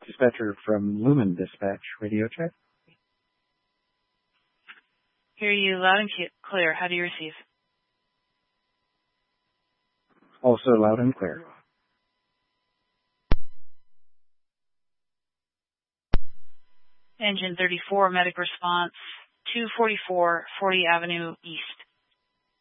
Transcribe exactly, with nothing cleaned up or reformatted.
Dispatcher from Lumen Dispatch, radio check. Hear you loud and clear. How do you receive? Also loud and clear. Engine thirty-four, medic response, two forty-four, fortieth Avenue East.